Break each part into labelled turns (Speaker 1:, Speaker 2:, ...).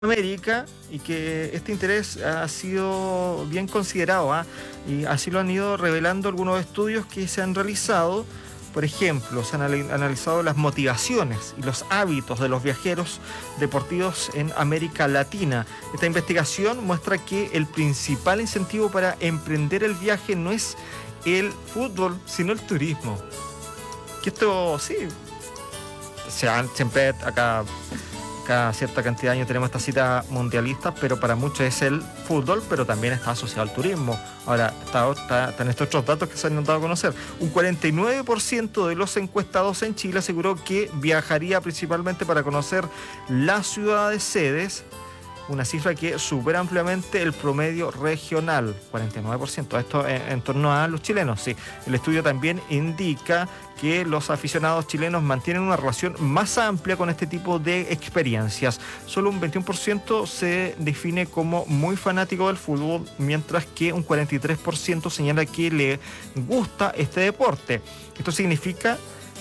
Speaker 1: América y que este interés ha sido bien considerado, y así lo han ido revelando algunos estudios que se han realizado. Por ejemplo, se han analizado las motivaciones y los hábitos de los viajeros deportivos en América Latina. Esta investigación muestra que el principal incentivo para emprender el viaje no es el fútbol, sino el turismo. Que esto sí, siempre acá cada cierta cantidad de años tenemos esta cita mundialista, pero para muchos es el fútbol, pero también está asociado al turismo. Ahora, están estos otros datos que se han dado a conocer. Un 49% de los encuestados en Chile aseguró que viajaría principalmente para conocer las ciudades sedes, una cifra que supera ampliamente el promedio regional, 49%. Esto en torno a los chilenos, sí. El estudio también indica que los aficionados chilenos mantienen una relación más amplia con este tipo de experiencias. Solo un 21% se define como muy fanático del fútbol, mientras que un 43% señala que le gusta este deporte. Esto significa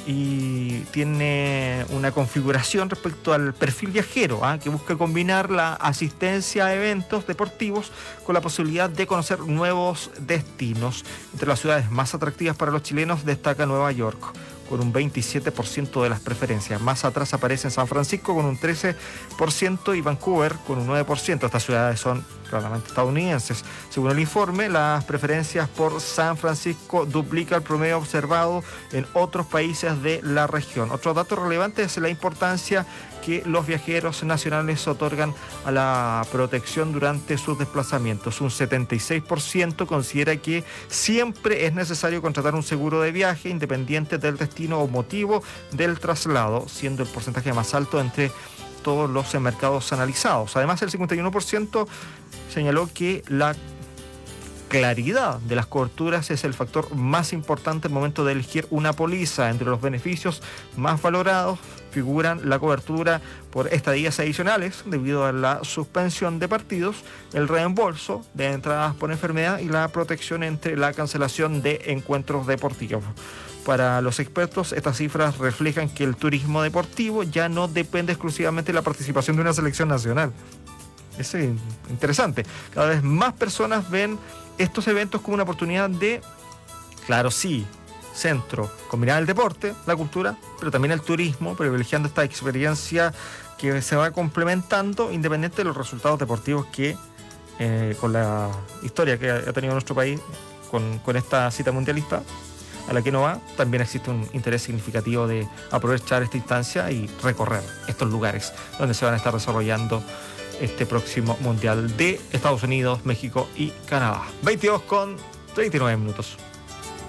Speaker 1: y tiene una configuración respecto al perfil viajero, que busca combinar la asistencia a eventos deportivos con la posibilidad de conocer nuevos destinos. Entre las ciudades más atractivas para los chilenos destaca Nueva York, con un 27% de las preferencias. Más atrás aparecen San Francisco con un 13% y Vancouver con un 9%. Estas ciudades son claramente estadounidenses. Según el informe, las preferencias por San Francisco duplica el promedio observado en otros países de la región. Otro dato relevante es la importancia que los viajeros nacionales otorgan a la protección durante sus desplazamientos. Un 76% considera que siempre es necesario contratar un seguro de viaje independiente del destino o motivo del traslado, siendo el porcentaje más alto entre todos los mercados analizados. Además, el 51% señaló que la claridad de las coberturas es el factor más importante al momento de elegir una póliza. Entre los beneficios más valorados figuran la cobertura por estadías adicionales debido a la suspensión de partidos, el reembolso de entradas por enfermedad y la protección entre la cancelación de encuentros deportivos. Para los expertos, estas cifras reflejan que el turismo deportivo ya no depende exclusivamente de la participación de una selección nacional. Es interesante. Cada vez más personas ven estos eventos como una oportunidad de, claro, sí, combinar el deporte, la cultura, pero también el turismo, privilegiando esta experiencia que se va complementando independiente de los resultados deportivos que, con la historia que ha tenido nuestro país con esta cita mundialista a la que no va, también existe un interés significativo de aprovechar esta instancia y recorrer estos lugares donde se van a estar desarrollando este próximo Mundial de Estados Unidos, México y Canadá. 22:39.